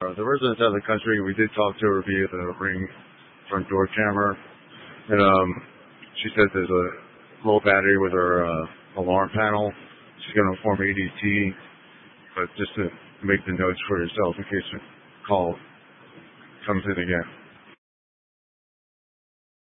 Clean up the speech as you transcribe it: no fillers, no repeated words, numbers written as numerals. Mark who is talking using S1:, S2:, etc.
S1: The residents out of the country, we did talk to her via the Ring front door camera, and she said there's a low battery with her alarm panel. She's going to inform ADT, but just to make the notes for yourself in case the call comes in again.